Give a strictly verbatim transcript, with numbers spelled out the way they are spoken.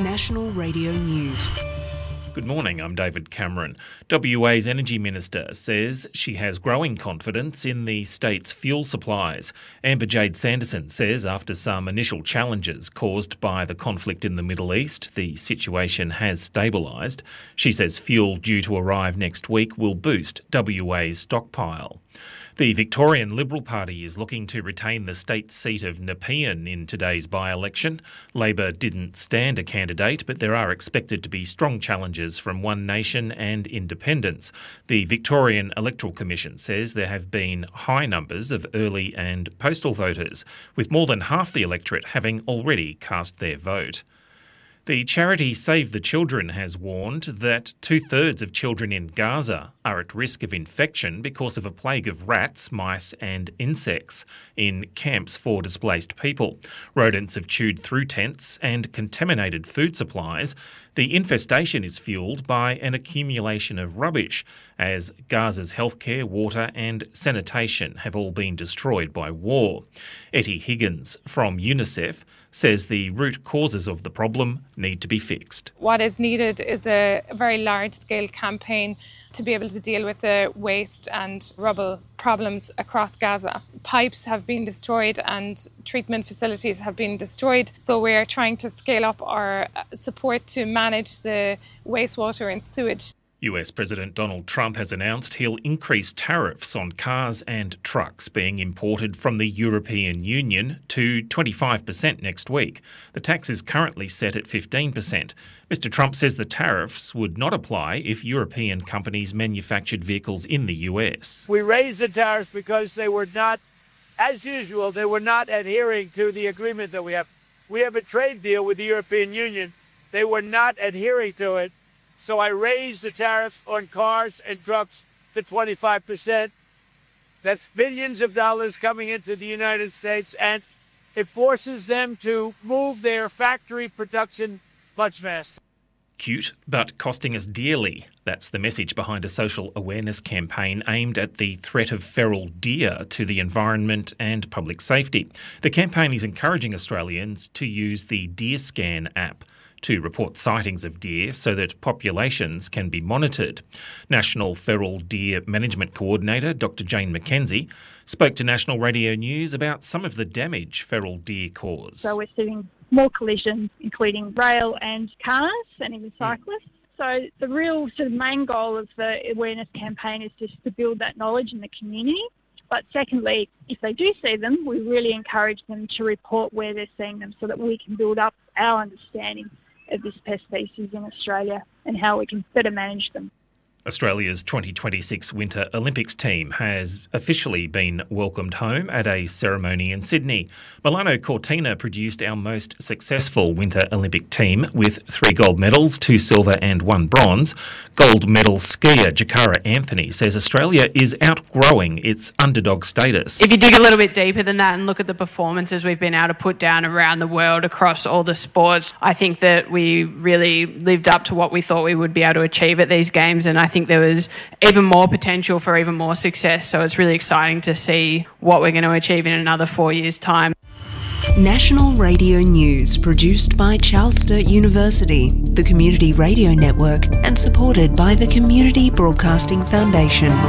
National Radio News. Good morning, I'm David Cameron. W A's Energy Minister says she has growing confidence in the state's fuel supplies. Amber Jade Sanderson says after some initial challenges caused by the conflict in the Middle East, the situation has stabilised. She says fuel due to arrive next week will boost W A's stockpile. The Victorian Liberal Party is looking to retain the state seat of Nepean in today's by-election. Labor didn't stand a candidate, but there are expected to be strong challenges from One Nation and independents. The Victorian Electoral Commission says there have been high numbers of early and postal voters, with more than half the electorate having already cast their vote. The charity Save the Children has warned that two-thirds of children in Gaza are at risk of infection because of a plague of rats, mice and insects in camps for displaced people. Rodents have chewed through tents and contaminated food supplies. The infestation is fuelled by an accumulation of rubbish, as Gaza's healthcare, water and sanitation have all been destroyed by war. Etty Higgins from UNICEF says the root causes of the problem need to be fixed. What is needed is a very large-scale campaign to be able to deal with the waste and rubble problems across Gaza. Pipes have been destroyed and treatment facilities have been destroyed, so we're trying to scale up our support to manage the wastewater and sewage. U S President Donald Trump has announced he'll increase tariffs on cars and trucks being imported from the European Union to twenty-five percent next week. The tax is currently set at fifteen percent. Mister Trump says the tariffs would not apply if European companies manufactured vehicles in the U S. We raised the tariffs because they were not, as usual, they were not adhering to the agreement that we have. We have a trade deal with the European Union. They were not adhering to it. So I raised the tariff on cars and trucks to twenty-five percent. That's billions of dollars coming into the United States, and it forces them to move their factory production much faster. Cute, but costing us dearly. That's the message behind a social awareness campaign aimed at the threat of feral deer to the environment and public safety. The campaign is encouraging Australians to use the DeerScan app to report sightings of deer so that populations can be monitored. National Feral Deer Management Coordinator Doctor Jane McKenzie spoke to National Radio News about some of the damage feral deer cause. So we're seeing more collisions, including rail and cars and even cyclists. So the real sort of main goal of the awareness campaign is just to build that knowledge in the community. But secondly, if they do see them, we really encourage them to report where they're seeing them so that we can build up our understanding of this pest species in Australia and how we can better manage them. Australia's twenty twenty-six Winter Olympics team has officially been welcomed home at a ceremony in Sydney. Milano Cortina produced our most successful Winter Olympic team with three gold medals, two silver and one bronze. Gold medal skier Jakara Anthony says Australia is outgrowing its underdog status. If you dig a little bit deeper than that and look at the performances we've been able to put down around the world across all the sports, I think that we really lived up to what we thought we would be able to achieve at these games, and I think there was even more potential for even more success. So it's really exciting to see what we're going to achieve in another four years' time. National Radio News, produced by Charles Sturt University, the Community Radio Network, and supported by the Community Broadcasting Foundation.